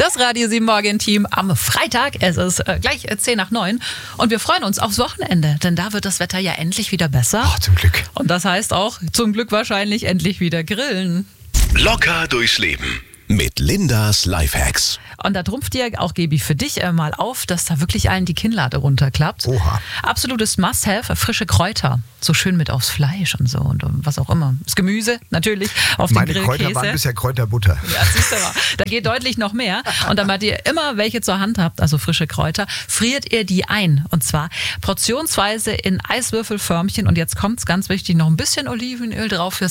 Das Radio 7 Morgen-Team am Freitag. Es ist gleich 8:50 und wir freuen uns aufs Wochenende, denn da wird das Wetter ja endlich wieder besser. Ach, zum Glück. Und das heißt auch, zum Glück wahrscheinlich endlich wieder grillen. Locker durchs Leben mit Lindas Lifehacks. Und da trumpft dir auch, Gebi, für dich mal auf, dass da wirklich allen die Kinnlade runterklappt. Oha. Absolutes Must-have, frische Kräuter. So schön mit aufs Fleisch und so und was auch immer. Das Gemüse natürlich auf den Meine Grillkäse. Kräuter waren bisher Kräuterbutter. Ja, siehst du mal. Da geht deutlich noch mehr. Und damit ihr immer welche zur Hand habt, also frische Kräuter, friert ihr die ein. Und zwar portionsweise in Eiswürfelförmchen. Und jetzt kommt's, ganz wichtig, noch ein bisschen Olivenöl drauf fürs